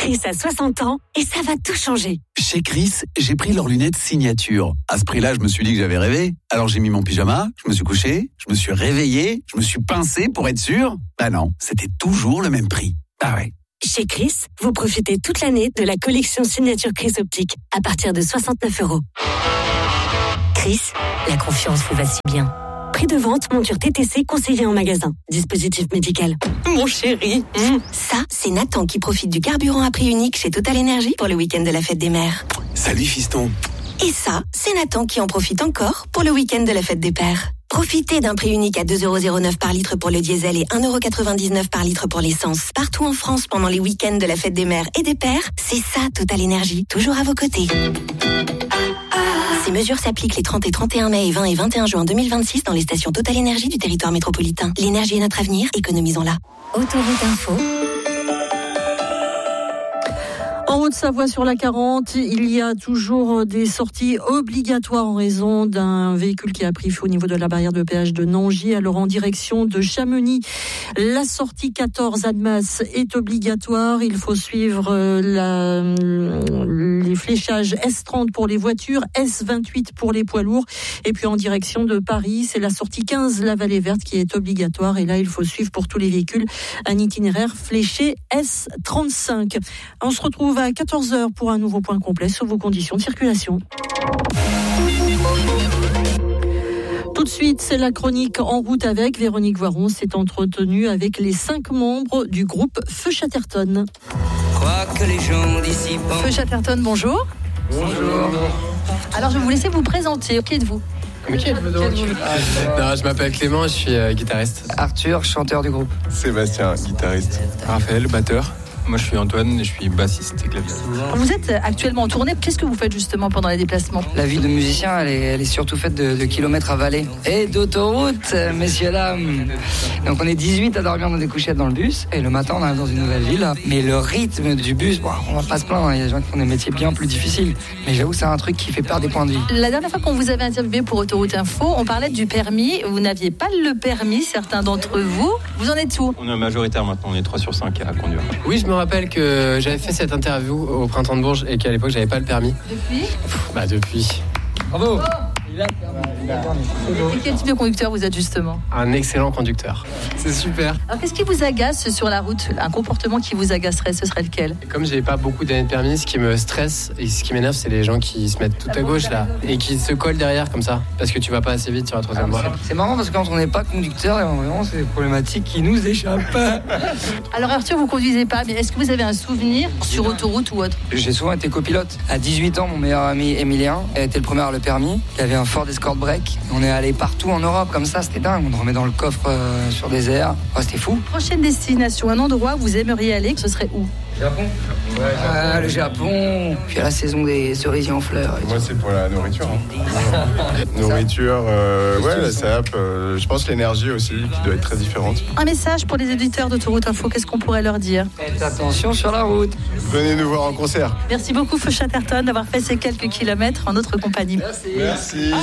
Chris a 60 ans et ça va tout changer. Chez Chris, j'ai pris leurs lunettes signature. À ce prix-là, je me suis dit que j'avais rêvé. Alors j'ai mis mon pyjama, je me suis couché, je me suis réveillé, je me suis pincé pour être sûr. Bah non, c'était toujours le même prix. Ah ouais. Chez Chris, vous profitez toute l'année de la collection signature Chris Optique à partir de 69 €. Chris, la confiance vous va si bien. Prix de vente, monture TTC conseillé en magasin. Dispositif médical. Mon chéri. Ça, c'est Nathan qui profite du carburant à prix unique chez Total Energy pour le week-end de la fête des mères. Salut fiston. Et ça, c'est Nathan qui en profite encore pour le week-end de la fête des pères. Profitez d'un prix unique à 2,09 € par litre pour le diesel et 1,99 € par litre pour l'essence. Partout en France pendant les week-ends de la fête des mères et des pères, c'est ça Total Energy, toujours à vos côtés. Ces mesures s'appliquent les 30 et 31 mai et 20 et 21 juin 2026 dans les stations Total Energy du territoire métropolitain. L'énergie est notre avenir, économisons-la. Autoroute Info. En Haute-Savoie, sur la 40, il y a toujours des sorties obligatoires en raison d'un véhicule qui a pris feu au niveau de la barrière de péage de Nangy. Alors en direction de Chamonix, la sortie 14 Annemasse est obligatoire. Il faut suivre les fléchages S30 pour les voitures, S28 pour les poids lourds. Et puis en direction de Paris, c'est la sortie 15 la Vallée Verte qui est obligatoire. Et là, il faut suivre pour tous les véhicules un itinéraire fléché S35. On se retrouve à 14h pour un nouveau point complet sur vos conditions de circulation. Tout de suite, c'est la chronique En route avec. Véronique Voiron s'est entretenue avec les 5 membres du groupe Feu Chatterton. Feu Chatterton, bonjour. Bonjour. Alors, je vais vous laisser vous présenter. Qui êtes-vous ? Qui êtes-vous donc ? Non, je m'appelle Clément, je suis guitariste. Arthur, chanteur du groupe. Sébastien, guitariste. Raphaël, batteur. Moi, je suis Antoine et je suis bassiste et clavier. Vous êtes actuellement en tournée. Qu'est-ce que vous faites justement pendant les déplacements ? La vie de musicien, elle est surtout faite de kilomètres à vallée. Et d'autoroute, messieurs, dames. Donc, on est 18 à dormir dans des couchettes dans le bus. Et le matin, on arrive dans une nouvelle ville. Mais le rythme du bus, bon, on va pas se plaindre. Il y a des gens qui font des métiers bien plus difficiles. Mais j'avoue, c'est un truc qui fait perdre des points de vie. La dernière fois qu'on vous avait interviewé pour Autoroute Info, on parlait du permis. Vous n'aviez pas le permis, certains d'entre vous. Vous en êtes où ? On est majoritaire maintenant, on est 3 sur 5 à conduire. Oui, je me rappelle que j'avais fait cette interview au Printemps de Bourges et qu'à l'époque, j'avais pas le permis. Depuis Bravo. Et quel type de conducteur vous êtes justement ? Un excellent conducteur. C'est super. Alors qu'est-ce qui vous agace sur la route ? Un comportement qui vous agacerait, ce serait lequel ? Et comme j'ai pas beaucoup d'années de permis, ce qui me stresse et ce qui m'énerve, c'est les gens qui se mettent tout à gauche là et qui se collent derrière comme ça parce que tu vas pas assez vite sur la troisième voie. C'est marrant parce que quand on n'est pas conducteur, vraiment, c'est des problématiques qui nous échappent. Alors Arthur, vous conduisez pas, mais est-ce que vous avez un souvenir sur autoroute ou autre ? J'ai souvent été copilote. À 18 ans, mon meilleur ami Emilien était le premier à avoir le permis. Il avait un Ford Escort Break. On est allé partout en Europe comme ça, c'était dingue. On remet dans le coffre sur des airs. Oh, c'était fou. Prochaine destination, un endroit où vous aimeriez aller, ce serait où ? Japon. Le Japon. Puis à la saison des cerisiers en fleurs. Moi, c'est pour la nourriture. Nourriture, la SAP. Je pense l'énergie aussi, qui doit être très différente. Un message pour les éditeurs d'Autoroute Info, qu'est-ce qu'on pourrait leur dire ? Faites attention sur la route. Venez nous voir en concert. Merci beaucoup Feu Chatterton d'avoir fait ces quelques kilomètres en notre compagnie. Merci.